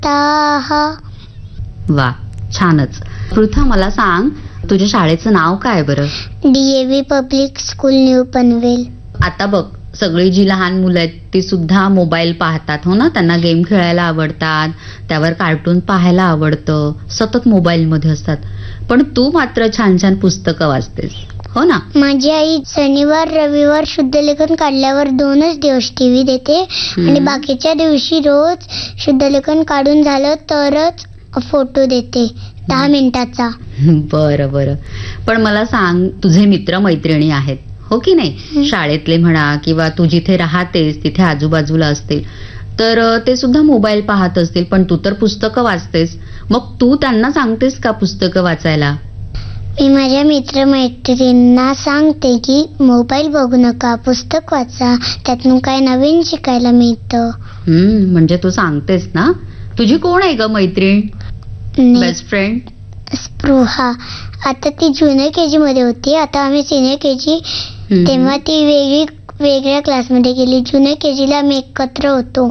ताः. वा, छानच. पृथा, मला सांग, तुझ्या शाळेचं नाव काय बरं? DAV public school, new Panvel. आता बघ, सगळी जी लहान मुलं आहेत ती सुद्धा मोबाईल पाहतात, हो ना. त्यांना गेम खेळायला आवडतात, त्यावर कार्टून पाहायला आवडतं, सतत मोबाईलमध्ये असतात. पण तू मात्र छान छान पुस्तकं वाचतेस, हो ना. माझी आई शनिवार रविवार शुद्धलेखन काढल्यावर 2च दिवस टीव्ही देते आणि बाकीच्या दिवशी रोज शुद्धलेखन काढून झालं तरच फोटो देते 10 मिनिटाचा. बरं बरं. पण मला सांग, तुझे मित्र मैत्रिणी आहेत, हो की नाही, शाळेतले म्हणा किंवा तू जिथे राहतेस तिथे आजूबाजूला असतील, तर ते सुद्धा मोबाईल पाहत असतील, पण तू तर पुस्तकं वाचतेस. मग तू त्यांना सांगतेस का पुस्तकं वाचायला? मी माझ्या मित्रमैत्रिणींना सांगते की मोबाईल बघू नका, पुस्तक वाचा, त्यातून काय नवीन शिकायला मिळतं. म्हणजे तू सांगतेस ना. तुझी कोण आहे ग मैत्रीण, बेस्ट फ्रेंड? स्पृहा. आता ती ज्युनियर KG मध्ये होती, आता आम्ही सिनियर KG. तेव्हा ती वेगळ्या क्लासमध्ये गेली. ज्युनियर KG ला आम्ही एकत्र होतो.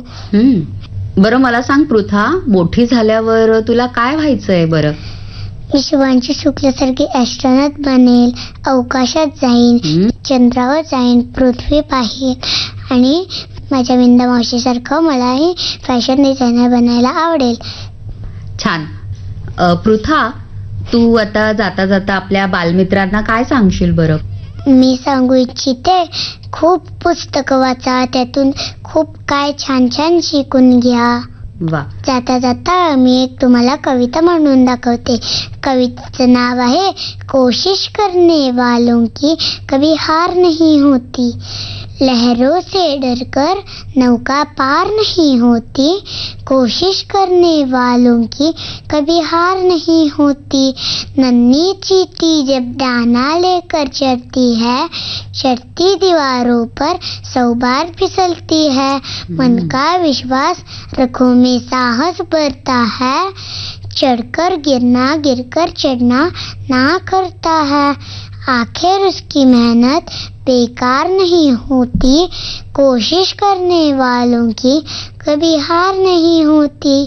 बरं, मला सांग पृथा, मोठी झाल्यावर तुला काय व्हायचंय बरं? मी शुभांशी शुक्लासारखी ॲस्ट्रॉनॉट बनेल, अवकाशात जाईन, चंद्रावर जाईन, पृथ्वी पाहीन आणि माझ्या विंदा मावशीसारखं मलाही फॅशन डिझायनर बनायला आवडेल. छान. पृथा, तू आता जाता जाता आपल्या बालमित्रांना काय सांगशील बरं? मी सांगू इच्छिते, खूप पुस्तकं वाचा, त्यातून खूप काय छान छान शिकून घ्या. वा. जाता जाता मी एक तुम्हाला कविता म्हणून दाखवते. कवितेचं नाव आहे कोशिश करने वालों की कभी हार नहीं होती, लहरों से डरकर नौका पार नहीं होती, कोशिश करने वालों की कभी हार नहीं होती, नन्ही चींटी जब दाना लेकर चढ़ती है, चढ़ती दीवारों पर 100 बार फिसलती है, मन का विश्वास रखो में साहस बढ़ता है, चढ़कर गिरना गिरकर चढ़ना ना करता है, आखिर उसकी मेहनत बेकार नहीं होती, कोशिश करने वालों की कभी हार नहीं होती,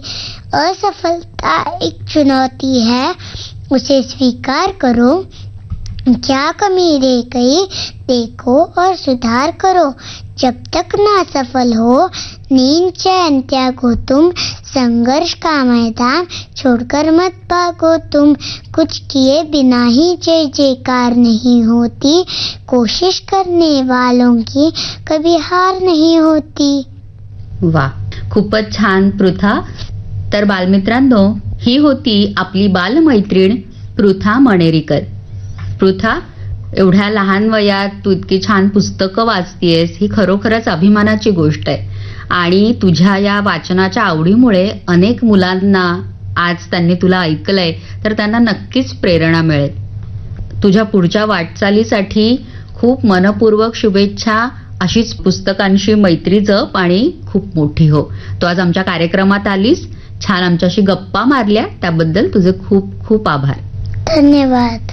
असफलता एक चुनौती है, उसे स्वीकार करो, क्या कमी रह गई देखो और सुधार करो, जब तक ना सफल हो नींद चैन त्यागो तुम, संघर्ष का मैदान छोड़कर मत भागो तुम, कुछ किए बिना ही जय जयकार नहीं होती, कोशिश करने वालों की कभी हार नहीं होती. वा, खूपच छान पृथा. तर बालमित्रांनो, ही होती आपली बालमैत्रीण पृथा मणेरीकर. पृथा, एवढ्या लहान वयात तू इतकी छान पुस्तकं वाचतीयस, ही खरोखरच अभिमानाची गोष्ट आहे. आणि तुझ्या या वाचनाच्या आवडीमुळे अनेक मुलांना आज त्यांनी तुला ऐकलंय तर त्यांना नक्कीच प्रेरणा मिळेल. तुझ्या पुढच्या वाटचालीसाठी खूप मनपूर्वक शुभेच्छा. अशीच पुस्तकांशी मैत्री जप आणि खूप मोठी हो. तू आज आमच्या कार्यक्रमात आलीस, छान आमच्याशी गप्पा मारल्या, त्याबद्दल तुझे खूप खूप आभार. धन्यवाद.